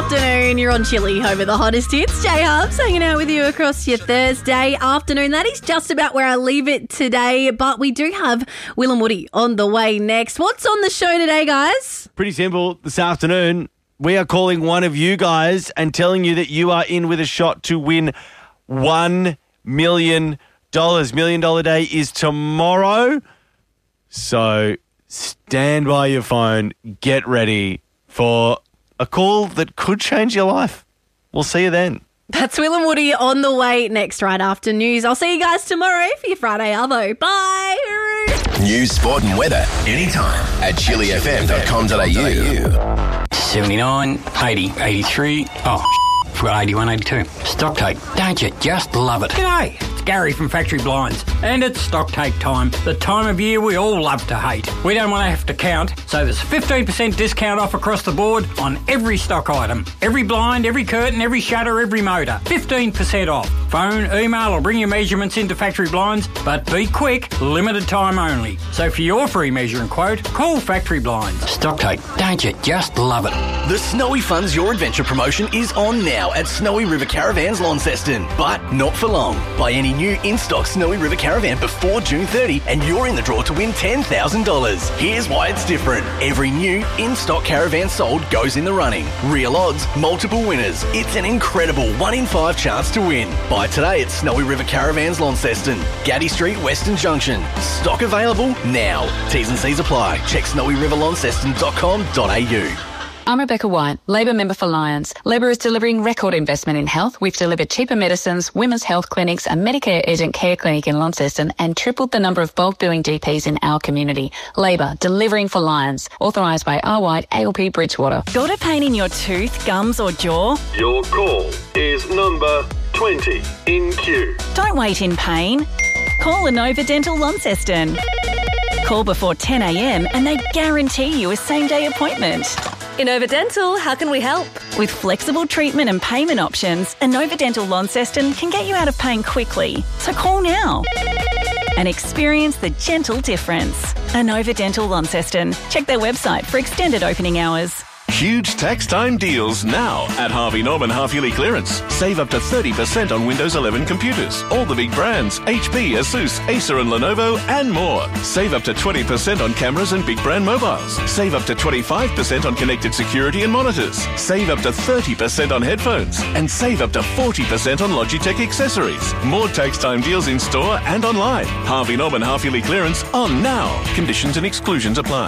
afternoon. You're on Chilli over the hottest hits. Jay Hubs hanging out with you across your Thursday afternoon. That is just about where I leave it today, but we do have Will and Woody on the way next. What's on the show today, guys? Pretty simple. This afternoon, we are calling one of you guys and telling you that you are in with a shot to win $1 million. $1 million day is tomorrow. So stand by your phone. Get ready for a call that could change your life. We'll see you then. That's Will and Woody on the way next, right after news. I'll see you guys tomorrow for your Friday Arvo. Bye. News, sport and weather anytime at chillifm.com.au. 79, 80, 83. Forgot 81, 82. Stock take. Don't you just love it? G'day, it's Gary from Factory Blinds. And it's stock take time. The time of year we all love to hate. We don't want to have to count, so there's 15% discount off across the board on every stock item. Every blind, every curtain, every shutter, every motor. 15% off. Phone, email or bring your measurements into Factory Blinds, but be quick, limited time only. So for your free measuring quote, call Factory Blinds. Stock take. Don't you just love it? The Snowy Funds Your Adventure promotion is on now at Snowy River Caravans Launceston, but not for long. Buy any new in-stock Snowy River Caravan before June 30 and you're in the draw to win $10,000. Here's why it's different. Every new in-stock caravan sold goes in the running. Real odds, multiple winners. It's an incredible 1 in 5 chance to win. Buy today at Snowy River Caravans Launceston, Gaddy Street, Western Junction. Stock available now. T's and C's apply. Check snowyriverlaunceston.com.au. I'm Rebecca White, Labor member for Lions. Labor is delivering record investment in health. We've delivered cheaper medicines, women's health clinics, a Medicare urgent care clinic in Launceston and tripled the number of bulk billing GPs in our community. Labor, delivering for Lions. Authorised by R. White, ALP Bridgewater. Got a pain in your tooth, gums or jaw? Your call is number 20 in queue. Don't wait in pain. Call Inova Dental Launceston. Call before 10 a.m. and they guarantee you a same-day appointment. Inova Dental, how can we help? With flexible treatment and payment options, Inova Dental Launceston can get you out of pain quickly. So call now and experience the gentle difference. Inova Dental Launceston. Check their website for extended opening hours. Huge tax time deals now at Harvey Norman half-yearly clearance. Save up to 30% on Windows 11 computers. All the big brands, HP, Asus, Acer and Lenovo and more. Save up to 20% on cameras and big brand mobiles. Save up to 25% on connected security and monitors. Save up to 30% on headphones. And save up to 40% on Logitech accessories. More tax time deals in store and online. Harvey Norman half-yearly clearance on now. Conditions and exclusions apply.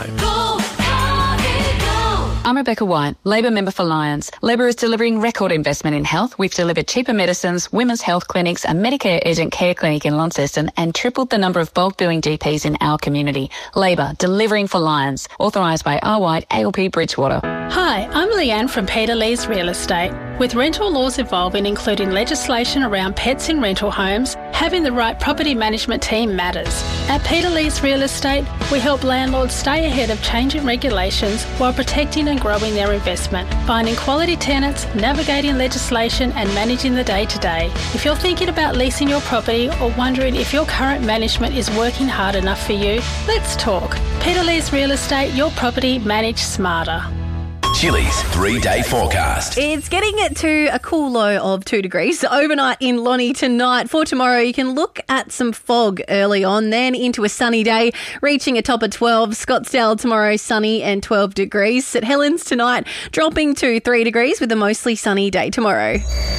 I'm Rebecca White, Labor member for Lions. Labor is delivering record investment in health. We've delivered cheaper medicines, women's health clinics, a Medicare urgent care clinic in Launceston and tripled the number of bulk billing GPs in our community. Labor, delivering for Lions. Authorised by R. White, ALP Bridgewater. Hi, I'm Leanne from Peter Lee's Real Estate. With rental laws evolving, including legislation around pets in rental homes, having the right property management team matters. At Peter Lee's Real Estate, we help landlords stay ahead of changing regulations while protecting and growing their investment, finding quality tenants, navigating legislation and managing the day-to-day. If you're thinking about leasing your property or wondering if your current management is working hard enough for you, let's talk. Peter Lee's Real Estate, your property managed smarter. Chilli's 3-day forecast. It's getting it to a cool low of 2 degrees overnight in Lonnie tonight. For tomorrow, you can look at some fog early on, then into a sunny day, reaching a top of 12. Scottsdale tomorrow, sunny and 12 degrees. St Helens tonight, dropping to 3 degrees with a mostly sunny day tomorrow.